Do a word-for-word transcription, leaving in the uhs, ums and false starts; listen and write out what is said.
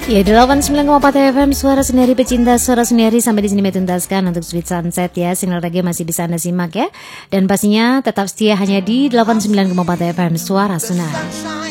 Ya, delapan puluh sembilan koma empat F M Suara Sendiri Pecinta Suara Sendiri. Sampai di sini tuntaskan untuk Sweet Sunset ya. Sinyal reggae masih bisa Anda simak ya. Dan pastinya tetap setia hanya di delapan puluh sembilan koma empat F M Suara Senar.